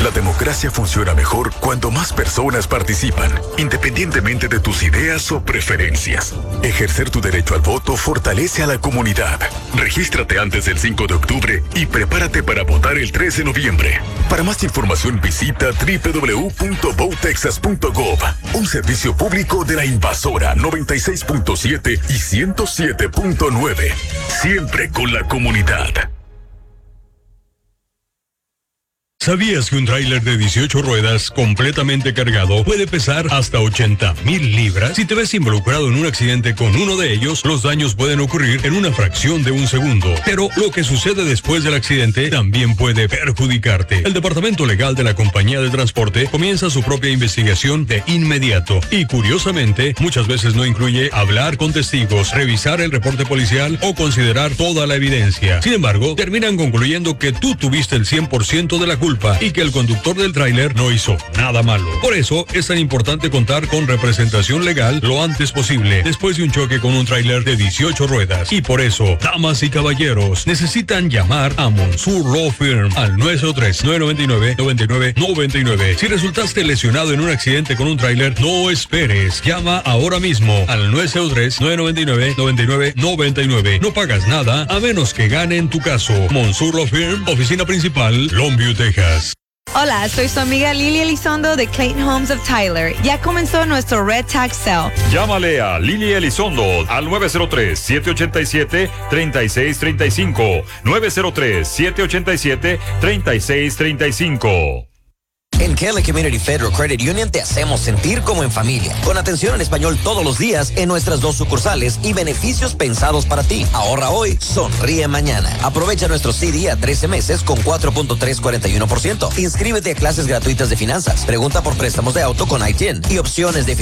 La democracia funciona mejor cuando más personas participan, independientemente de tus ideas o preferencias. Ejercer tu derecho al voto fortalece a la comunidad. Regístrate antes del 5 de octubre y prepárate para votar el 3 de noviembre. Para más información visita www.votexas.gov, un servicio público de la Invasora 96.7 y 107.9. Siempre con la comunidad. ¿Sabías que un tráiler de 18 ruedas completamente cargado puede pesar hasta 80,000 libras? Si te ves involucrado en un accidente con uno de ellos, los daños pueden ocurrir en una fracción de un segundo. Pero lo que sucede después del accidente también puede perjudicarte. El departamento legal de la compañía de transporte comienza su propia investigación de inmediato. Y curiosamente, muchas veces no incluye hablar con testigos, revisar el reporte policial o considerar toda la evidencia. Sin embargo, terminan concluyendo que tú tuviste el 100% de la culpa y que el conductor del tráiler no hizo nada malo. Por eso es tan importante contar con representación legal lo antes posible después de un choque con un tráiler de 18 ruedas. Y por eso, damas y caballeros, necesitan llamar a Monsour Law Firm al 903-999-9999. Si resultaste lesionado en un accidente con un tráiler, no esperes. Llama ahora mismo al 903-999-9999. No pagas nada a menos que ganen tu caso. Monsour Law Firm, oficina principal, Longview, Texas. Hola, soy su amiga Lili Elizondo de Clayton Homes of Tyler. Ya comenzó nuestro Red Tax Sale. Llámale a Lili Elizondo al 903-787-3635. 903-787-3635. En Kelly Community Federal Credit Union te hacemos sentir como en familia, con atención en español todos los días en nuestras 2 sucursales y beneficios pensados para ti. Ahorra hoy, sonríe mañana. Aprovecha nuestro CD a 13 meses con 4.341%. Inscríbete a clases gratuitas de finanzas. Pregunta por préstamos de auto con ITIN y opciones de